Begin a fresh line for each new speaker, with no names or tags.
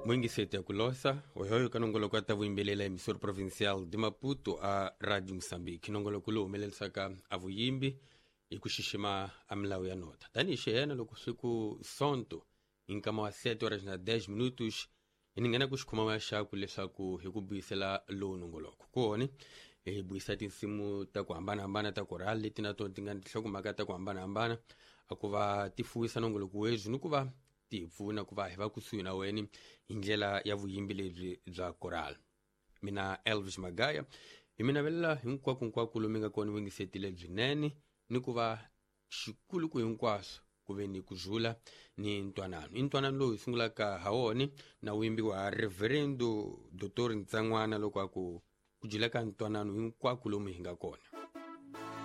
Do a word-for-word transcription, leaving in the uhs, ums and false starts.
Mwingi sete ya kulosa, oyoyo kanongolo kwa tavu imbelela emisor provincial de Maputo a Radio Moçambique. Nongolo kulo umelelsaka avu yimbi, ikushishima amlau ya nota. Tani isheena loko siku sonto, inkama wa sete horas na dez minutos, iningana kushikuma maisha kulesa ku hikubuisela lo nongolo. Kukuoni, e buisa tinsimu ta kuambana ambana ta korali, tina tontingani tishoku makata kuambana ambana, akuva tifuisa nongolo kuwezu, nukuva tivuna kuva heva kusuyu na weni indlela ya vuyimbi za koral. Mina Elvis Magaya, imina vela hinkwa kunkwa kuluminga koni wengi setile zineni, ni kuva shikulu ku hinkwaso kuveni kuzula ni ntwanano. Ntwanano lo isungula ka haoni na wimbi wa reverendo Doctor Ntsangwana lo kwa ku kujileka ntwanano hinkwa kuluminga koni.